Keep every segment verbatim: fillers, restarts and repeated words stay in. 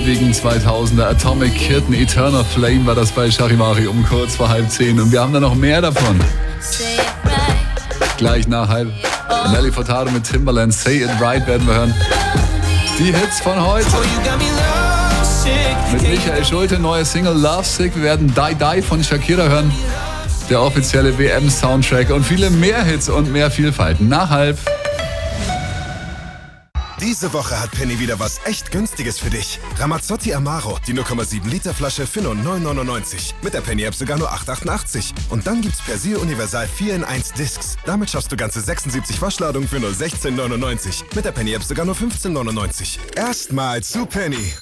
ewigen zweitausender. Atomic Kitten, Eternal Flame war das bei Charivari um kurz vor halb zehn. Und wir haben da noch mehr davon. Gleich nach halb. Nelly Furtado mit Timbaland, Say It Right werden wir hören. Die Hits von heute. Mit Michael Schulte, neue Single Love Sick. Wir werden Die Die von Shakira hören. Der offizielle W M-Soundtrack und viele mehr Hits und mehr Vielfalt. Nach halb. Diese Woche hat Penny wieder was echt Günstiges für dich. Ramazzotti Amaro, die null Komma sieben Liter Flasche für nur neun neunundneunzig. Mit der Penny-App sogar nur acht achtundachtzig. Und dann gibt's Persil Universal vier in eins Discs. Damit schaffst du ganze sechsundsiebzig Waschladungen für nur sechzehn neunundneunzig. Mit der Penny-App sogar nur fünfzehn neunundneunzig. Erstmal zu Penny.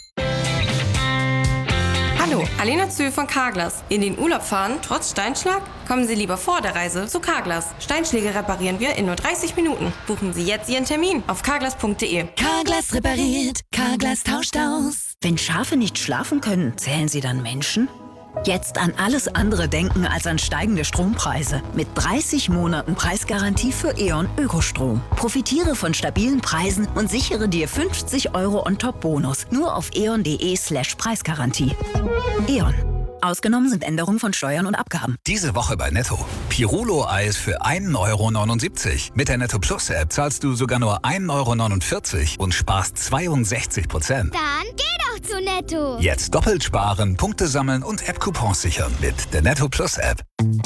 Hallo, Alena Zö von Carglass. In den Urlaub fahren, trotz Steinschlag? Kommen Sie lieber vor der Reise zu Carglass. Steinschläge reparieren wir in nur dreißig Minuten. Buchen Sie jetzt Ihren Termin auf carglass punkt de. Carglass repariert, Carglass tauscht aus. Wenn Schafe nicht schlafen können, zählen sie dann Menschen? Jetzt an alles andere denken als an steigende Strompreise. Mit dreißig Monaten Preisgarantie für E.ON Ökostrom. Profitiere von stabilen Preisen und sichere dir fünfzig Euro On-Top-Bonus. Nur auf eon.de slash Preisgarantie. E.ON. Ausgenommen sind Änderungen von Steuern und Abgaben. Diese Woche bei Netto. Pirulo-Eis für ein Euro neunundsiebzig. Mit der Netto Plus App zahlst du sogar nur ein Euro neunundvierzig und sparst zweiundsechzig Prozent. Dann geh doch zu Netto. Jetzt doppelt sparen, Punkte sammeln und App-Coupons sichern mit der Netto Plus App.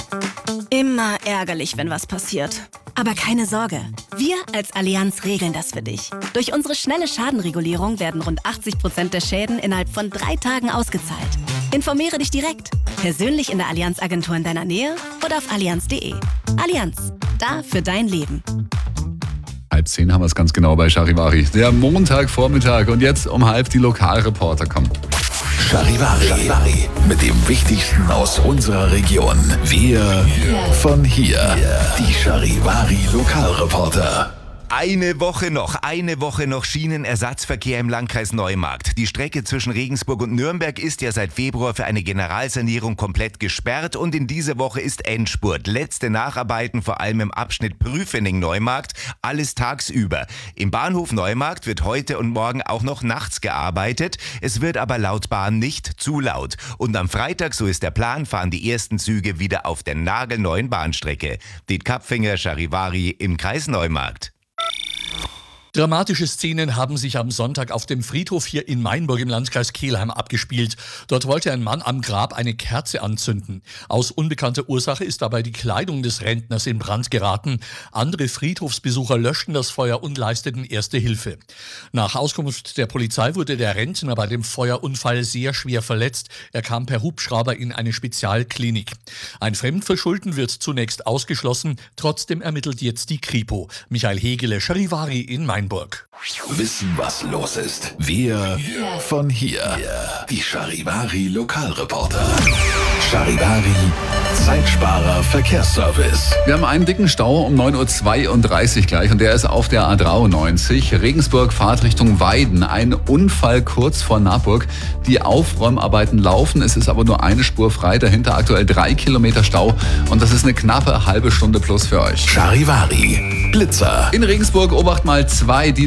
Immer ärgerlich, wenn was passiert. Aber keine Sorge, wir als Allianz regeln das für dich. Durch unsere schnelle Schadenregulierung werden rund achtzig Prozent der Schäden innerhalb von drei Tagen ausgezahlt. Informiere dich direkt, persönlich in der Allianz-Agentur in deiner Nähe oder auf allianz punkt de. Allianz, da für dein Leben. Halb zehn haben wir es ganz genau bei Charivari. Der Montagvormittag und jetzt um halb die Lokalreporter kommen. Charivari. Charivari. Mit dem Wichtigsten aus unserer Region. Wir von hier. Die Charivari Lokalreporter. Eine Woche noch, eine Woche noch Schienenersatzverkehr im Landkreis Neumarkt. Die Strecke zwischen Regensburg und Nürnberg ist ja seit Februar für eine Generalsanierung komplett gesperrt und in dieser Woche ist Endspurt. Letzte Nacharbeiten, vor allem im Abschnitt Prüfening-Neumarkt, alles tagsüber. Im Bahnhof Neumarkt wird heute und morgen auch noch nachts gearbeitet. Es wird aber laut Bahn nicht zu laut. Und am Freitag, so ist der Plan, fahren die ersten Züge wieder auf der nagelneuen Bahnstrecke. Diet Kapfinger, Charivari im Kreis Neumarkt. Dramatische Szenen haben sich am Sonntag auf dem Friedhof hier in Mainburg im Landkreis Kelheim abgespielt. Dort wollte ein Mann am Grab eine Kerze anzünden. Aus unbekannter Ursache ist dabei die Kleidung des Rentners in Brand geraten. Andere Friedhofsbesucher löschten das Feuer und leisteten erste Hilfe. Nach Auskunft der Polizei wurde der Rentner bei dem Feuerunfall sehr schwer verletzt. Er kam per Hubschrauber in eine Spezialklinik. Ein Fremdverschulden wird zunächst ausgeschlossen. Trotzdem ermittelt jetzt die Kripo. Michael Hegele, Charivari in Mainburg. Wissen, was los ist. Wir von hier. Die Charivari Lokalreporter. Charivari Zeitsparer Verkehrsservice. Wir haben einen dicken Stau um neun Uhr zweiunddreißig gleich und der ist auf der A dreiundneunzig. Regensburg Fahrtrichtung Weiden. Ein Unfall kurz vor Naburg. Die Aufräumarbeiten laufen, es ist aber nur eine Spur frei. Dahinter aktuell drei Kilometer Stau und das ist eine knappe halbe Stunde plus für euch. Charivari Blitzer. In Regensburg Obacht mal zwei. Die